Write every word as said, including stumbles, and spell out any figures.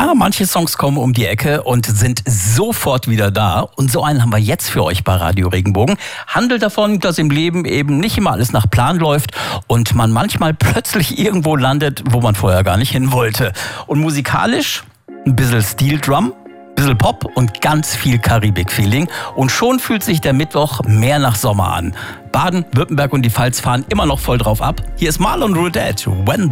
Ja, manche Songs kommen um die Ecke und sind sofort wieder da. Und so einen haben wir jetzt für euch bei Radio Regenbogen. Handelt davon, dass im Leben eben nicht immer alles nach Plan läuft und man manchmal plötzlich irgendwo landet, wo man vorher gar nicht hin wollte. Und musikalisch ein bisschen Steel Drum, ein bisschen Pop und ganz viel Karibik-Feeling. Und schon fühlt sich der Mittwoch mehr nach Sommer an. Baden, Württemberg und die Pfalz fahren immer noch voll drauf ab. Hier ist Marlon Roudette, When